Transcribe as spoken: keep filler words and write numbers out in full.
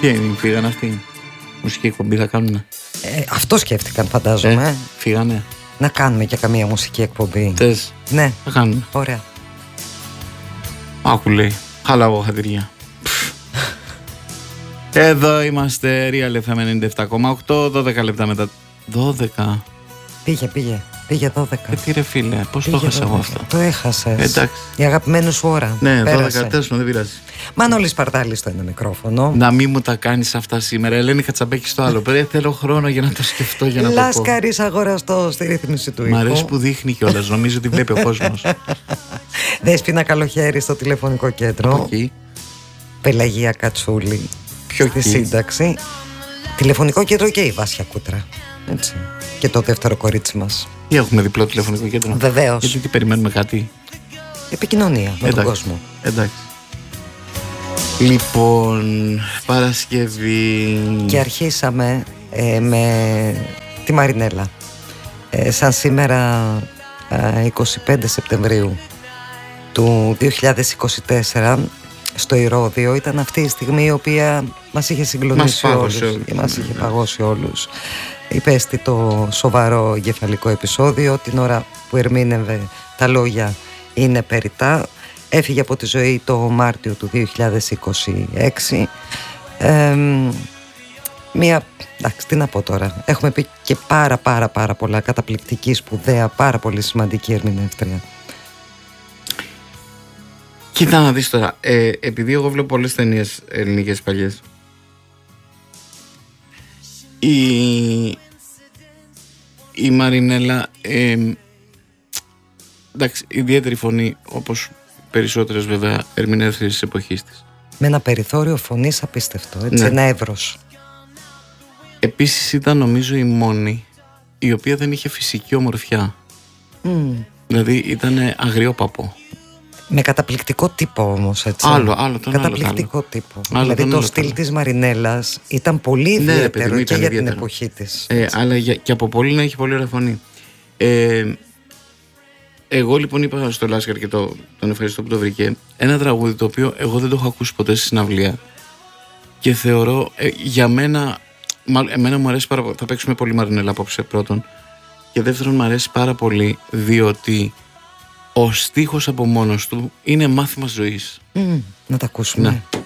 Τι είναι, φύγανε αυτοί? Μουσική εκπομπή θα κάνουνε? Ε, αυτό σκέφτηκαν, φαντάζομαι. Ε, φύγανε. Να κάνουμε και καμία μουσική εκπομπή. Θες? Ναι. Θα κάνουμε. Ωραία. Άκου λέει. Χαλάω χατηριά. Εδώ είμαστε, Real εφ εμ ενενήντα επτά κόμμα οκτώ, δώδεκα λεπτά μετά. δώδεκα. Πήγε, πήγε. Πήγε δώδεκα. Ε, τι ρε φίλε, πώς το έχασα εγώ αυτό? Το έχασες. Εντάξει. Η αγαπημένη σου ώρα. Ναι, πέρασε. δώδεκα, τέλος πάντων, δεν πειράζει. Μανώλης Παρτάλης στο ένα μικρόφωνο. Να μην μου τα κάνεις αυτά σήμερα. Ελένη Χατσαμπέκη στο άλλο. Πρέπει θέλω χρόνο για να το σκεφτώ, για να το πω. Λάσκαρης αγοραστό στη ρύθμιση του ήχου. Μ' αρέσει που δείχνει κιόλας. Νομίζω ότι βλέπει ο κόσμος. Δέσποινα Καλοχέρη στο τηλεφωνικό κέντρο. Εκεί. Πελαγία Κατσούλη. Πιο στη εκεί. σύνταξη. Τηλεφωνικό κέντρο και η Βάσια Κούτρα. Έτσι. Και το δεύτερο κορίτσι μας. Ή έχουμε διπλό τηλεφωνικό κέντρο? Βεβαίως. Γιατί τι περιμένουμε κάτι? Επικοινωνία με Εντάξει. τον κόσμο. Εντάξει. Λοιπόν, Παρασκευή. Και αρχίσαμε ε, με τη Μαρινέλα. Ε, σαν σήμερα ε, είκοσι πέντε Σεπτεμβρίου του δύο χιλιάδες είκοσι τέσσερα στο Ηρώδειο ήταν αυτή η στιγμή η οποία μας είχε συγκλονίσει Μας όλους. πάγωσε όλους. Μας είχε παγώσει όλους. Υπέστη το σοβαρό εγκεφαλικό επεισόδιο την ώρα που ερμήνευε τα λόγια «Είναι περιτά». Έφυγε από τη ζωή το Μάρτιο του δύο χιλιάδες είκοσι έξι. Ε, μία, εντάξει, τι να πω τώρα. Έχουμε πει και πάρα πάρα πάρα πολλά, καταπληκτική, σπουδαία, πάρα πολύ σημαντική ερμηνεύτρια. Κοίτα να δεις τώρα, ε, επειδή εγώ βλέπω πολλές ταινίες ελληνικές παλιές, η, η Μαρινέλα, ε, εντάξει, ιδιαίτερη φωνή, όπως περισσότερες βέβαια ερμηνεύτριες της εποχής της. Με ένα περιθώριο φωνής απίστευτο, έτσι, Ναι. ένα εύρος. Επίσης ήταν νομίζω η μόνη η οποία δεν είχε φυσική ομορφιά. Mm. Δηλαδή ήταν αγριόπαπο. Με καταπληκτικό τύπο όμως, έτσι. Άλλο, άλλο τον Καταπληκτικό άλλο, τύπο. άλλο δηλαδή τον το άλλο, στυλ άλλο. της Μαρινέλας ήταν πολύ Ναι, ρε ιδιαίτερο παιδί μου, και ήταν για την ιδιαίτερο. εποχή της. Ε, αλλά για, και από πολύ να έχει πολύ ωραία φωνή. Ε, εγώ λοιπόν είπα στο Λάσκαρ και το, τον ευχαριστώ που το βρήκε, ένα τραγούδι το οποίο εγώ δεν το έχω ακούσει ποτέ στη συναυλία και θεωρώ ε, για μένα, μα, εμένα μου αρέσει πάρα πολύ. Θα παίξουμε πολύ Μαρινέλα απόψε πρώτον, και δεύτερον μου αρέσει πάρα πολύ διότι ο στίχος από μόνος του είναι μάθημα ζωής. Mm, να τα ακούσουμε. Ναι.